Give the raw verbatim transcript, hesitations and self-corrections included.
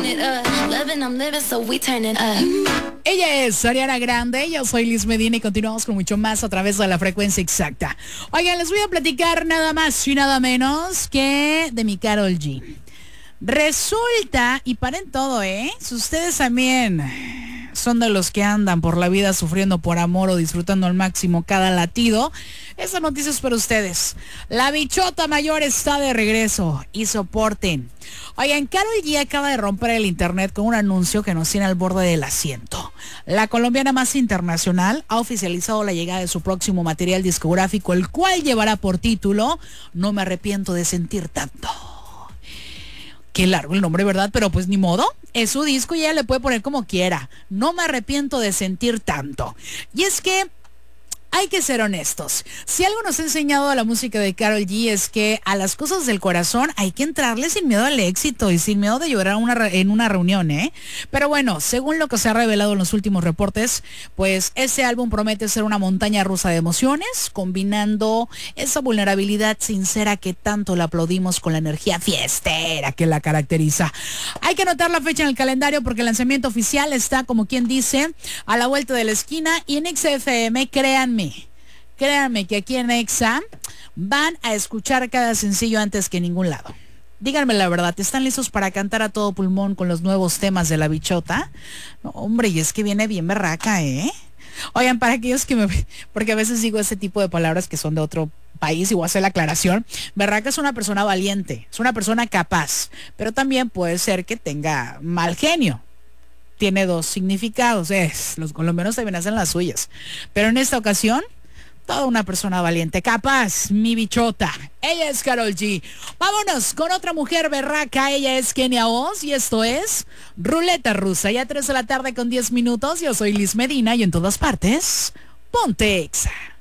it up. Loving, I'm living, so we turn it up. Ella es Ariana Grande, yo soy Liz Medina y continuamos con mucho más a través de la frecuencia exacta. Oigan, les voy a platicar nada más y nada menos que de mi Karol G. Resulta, y paren todo, ¿eh? Si ustedes también son de los que andan por la vida sufriendo por amor o disfrutando al máximo cada latido, esta noticia es para ustedes. La bichota mayor está de regreso y soporten. Oigan, Karol G acaba de romper el internet con un anuncio que nos tiene al borde del asiento. La colombiana más internacional ha oficializado la llegada de su próximo material discográfico, el cual llevará por título No me arrepiento de sentir tanto. Qué largo el nombre, ¿verdad? Pero pues ni modo, es su disco y ella le puede poner como quiera. No me arrepiento de sentir tanto. Y es que hay que ser honestos. Si algo nos ha enseñado la música de Karol G es que a las cosas del corazón hay que entrarle sin miedo al éxito y sin miedo de llorar una re- en una reunión, ¿eh? Pero bueno, según lo que se ha revelado en los últimos reportes, pues ese álbum promete ser una montaña rusa de emociones, combinando esa vulnerabilidad sincera que tanto le aplaudimos con la energía fiestera que la caracteriza. Hay que anotar la fecha en el calendario porque el lanzamiento oficial está, como quien dice, a la vuelta de la esquina y en X F M, créanme, Créanme que aquí en Exa van a escuchar cada sencillo antes que en ningún lado. Díganme la verdad, ¿están listos para cantar a todo pulmón con los nuevos temas de la bichota? No, hombre, y es que viene bien berraca, ¿eh? Oigan, para aquellos que me... Porque a veces digo ese tipo de palabras que son de otro país y voy a hacer la aclaración. Berraca es una persona valiente, es una persona capaz, pero también puede ser que tenga mal genio. Tiene dos significados, es, los colombianos también hacen las suyas. Pero en esta ocasión, toda una persona valiente, capaz, mi bichota. Ella es Karol G. Vámonos con otra mujer berraca, ella es Kenia Oz y esto es Ruleta Rusa. Ya tres de la tarde con diez minutos, yo soy Liz Medina y en todas partes, ponte Exa.